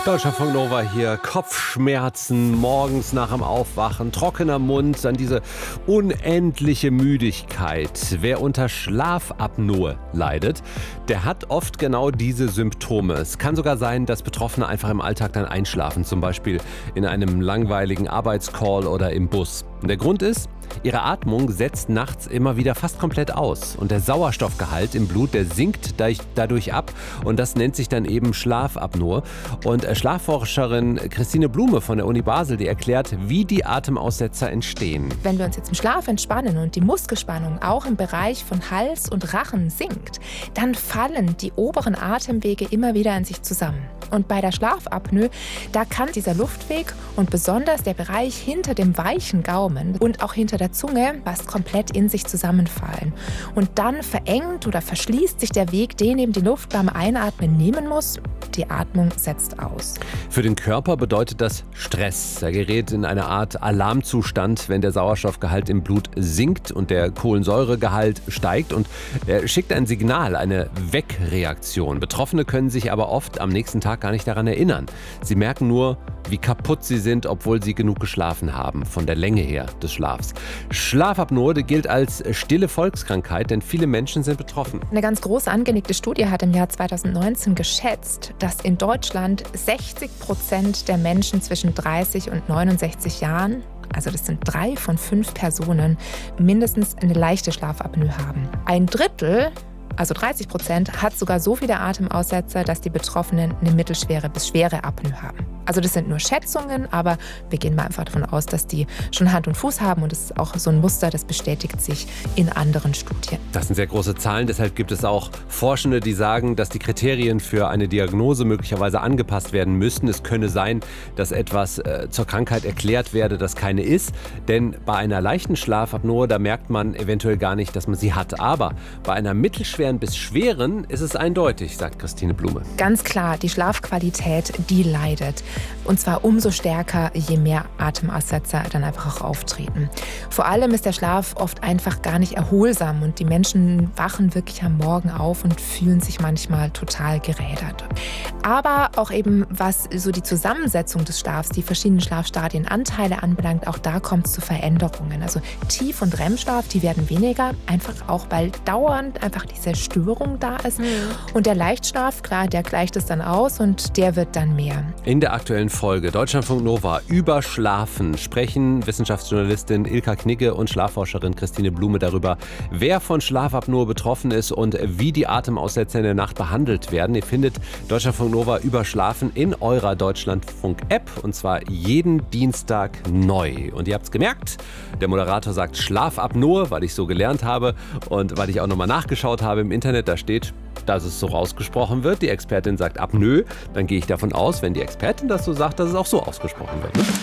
Deutschlandfunk Nova hier. Kopfschmerzen morgens nach dem Aufwachen, trockener Mund, dann diese unendliche Müdigkeit. Wer unter Schlafapnoe leidet, der hat oft genau diese Symptome. Es kann sogar sein, dass Betroffene einfach im Alltag dann einschlafen, zum Beispiel in einem langweiligen Arbeitscall oder im Bus. Und der Grund ist, ihre Atmung setzt nachts immer wieder fast komplett aus und der Sauerstoffgehalt im Blut, der sinkt dadurch ab und das nennt sich dann eben Schlafapnoe. Und Schlafforscherin Christine Blume von der Uni Basel, die erklärt, wie die Atemaussetzer entstehen. Wenn wir uns jetzt im Schlaf entspannen und die Muskelspannung auch im Bereich von Hals und Rachen sinkt, dann fallen die oberen Atemwege immer wieder in sich zusammen. Und bei der Schlafapnoe, da kann dieser Luftweg und besonders der Bereich hinter dem weichen Gaumen und auch hinter der Zunge fast komplett in sich zusammenfallen. Und dann verengt oder verschließt sich der Weg, den eben die Luft beim Einatmen nehmen muss. Die Atmung setzt aus. Für den Körper bedeutet das Stress. Er gerät in eine Art Alarmzustand, wenn der Sauerstoffgehalt im Blut sinkt und der Kohlensäuregehalt steigt. Und er schickt ein Signal, eine Wegreaktion. Betroffene können sich aber oft am nächsten Tag gar nicht daran erinnern. Sie merken nur, wie kaputt sie sind, obwohl sie genug geschlafen haben, von der Länge her des Schlafs. Schlafapnoe gilt als stille Volkskrankheit, denn viele Menschen sind betroffen. Eine ganz groß angelegte Studie hat im Jahr 2019 geschätzt, dass in Deutschland 60% der Menschen zwischen 30 und 69 Jahren, also das sind 3 von 5 Personen, mindestens eine leichte Schlafapnoe haben. Ein Drittel, also 30%, hat sogar so viele Atemaussetzer, dass die Betroffenen eine mittelschwere bis schwere Apnoe haben. Also das sind nur Schätzungen, aber wir gehen mal einfach davon aus, dass die schon Hand und Fuß haben und das ist auch so ein Muster, das bestätigt sich in anderen Studien. Das sind sehr große Zahlen, deshalb gibt es auch Forschende, die sagen, dass die Kriterien für eine Diagnose möglicherweise angepasst werden müssten. Es könne sein, dass etwas zur Krankheit erklärt werde, das keine ist, denn bei einer leichten Schlafapnoe, da merkt man eventuell gar nicht, dass man sie hat. Aber bei einer mittelschweren bis schweren ist es eindeutig, sagt Christine Blume. Ganz klar, die Schlafqualität, die leidet. Und zwar umso stärker, je mehr Atemaussetzer dann einfach auch auftreten. Vor allem ist der Schlaf oft einfach gar nicht erholsam und die Menschen wachen wirklich am Morgen auf und fühlen sich manchmal total gerädert. Aber auch eben, was so die Zusammensetzung des Schlafs, die verschiedenen Schlafstadienanteile anbelangt, auch da kommt es zu Veränderungen. Also Tief- und REM-Schlaf, die werden weniger, einfach auch, weil dauernd einfach diese Störung da ist. Und der Leichtschlaf, klar, der gleicht es dann aus und der wird dann mehr. In der aktuellen Folge Deutschlandfunk Nova über Schlafen sprechen Wissenschaftsjournalistin Ilka Knigge und Schlafforscherin Christine Blume darüber, wer von Schlafapnoe betroffen ist und wie die Atemaussetzer in der Nacht behandelt werden. Ihr findet Deutschlandfunk Nova über Schlafen in eurer Deutschlandfunk-App und zwar jeden Dienstag neu. Und ihr habt es gemerkt, der Moderator sagt Schlafapnoe, weil ich so gelernt habe und weil ich auch nochmal nachgeschaut habe im Internet, da steht, dass es so ausgesprochen wird. Die Expertin sagt Apnoe, dann gehe ich davon aus, wenn die Expertin das so sagt, dass es auch so ausgesprochen wird. Ne?